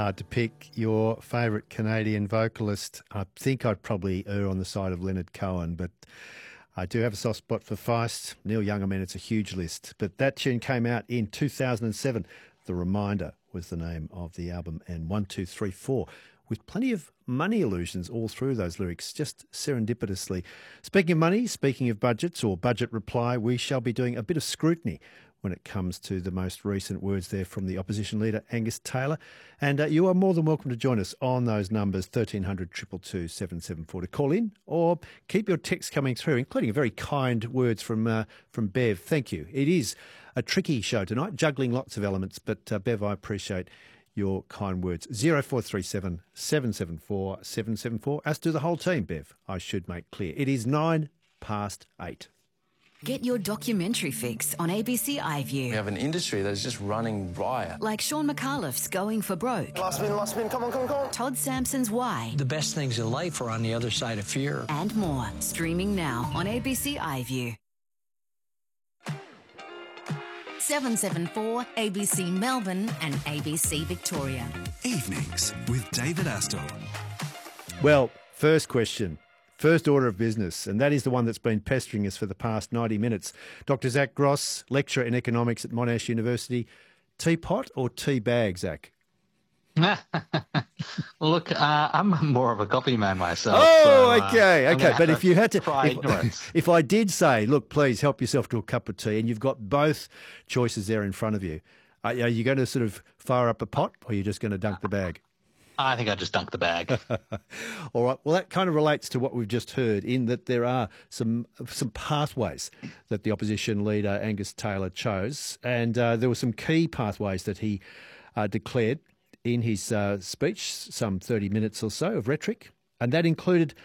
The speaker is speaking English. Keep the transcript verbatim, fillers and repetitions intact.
hard to pick. Your favourite Canadian vocalist, I think I'd probably err on the side of Leonard Cohen, but I do have a soft spot for Feist. Neil Young, I mean, it's a huge list. But that tune came out in two thousand seven. The Reminder was the name of the album, and one, two, three, four, with plenty of money illusions all through those lyrics, just serendipitously. Speaking of money, speaking of budgets or budget reply, we shall be doing a bit of scrutiny when it comes to the most recent words there from the opposition leader, Angus Taylor. And uh, you are more than welcome to join us on those numbers, thirteen hundred, two two two, seven seven four, to call in, or keep your texts coming through, including very kind words from uh, from Bev. Thank you. It is a tricky show tonight, juggling lots of elements, but uh, Bev, I appreciate your kind words. zero four three seven, seven seven four, seven seven four, as do the whole team, Bev, I should make clear. It is nine past eight. Get your documentary fix on A B C iView. We have an industry that is just running riot. Like Sean McAuliffe's Going for Broke. Last spin, last spin, come on, come on, come on. Todd Sampson's Why. The best things in life are on the other side of fear. And more. Streaming now on A B C iView. seven seven four, A B C Melbourne and A B C Victoria. Evenings with David Astor. Well, first question. First order of business, and that is the one that's been pestering us for the past ninety minutes. Doctor Zach Gross, lecturer in economics at Monash University. Teapot or tea bag, Zach? Look, uh, I'm more of a coffee man myself. Oh, so, uh, okay, okay. But if you had to, if, if I did say, look, please help yourself to a cup of tea, and you've got both choices there in front of you, are, are you going to sort of fire up a pot, or are you just going to dunk the bag? I think I just dunked the bag. All right. Well, that kind of relates to what we've just heard, in that there are some some pathways that the opposition leader, Angus Taylor, chose. And uh, there were some key pathways that he uh, declared in his uh, speech, some thirty minutes or so of rhetoric. And that included